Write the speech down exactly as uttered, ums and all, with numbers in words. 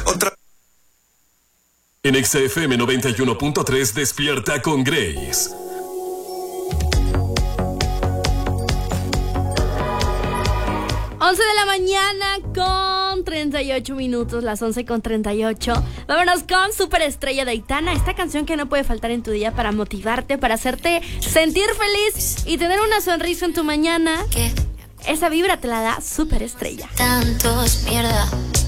Otra. En Exa F M noventa y uno punto tres despierta con Grace. once de la mañana con treinta y ocho minutos, las once con treinta y ocho. Vámonos con Superestrella de Aitana, esta canción que no puede faltar en tu día para motivarte, para hacerte sentir feliz y tener una sonrisa en tu mañana. Esa vibra te la da Superestrella. Tantos mierda.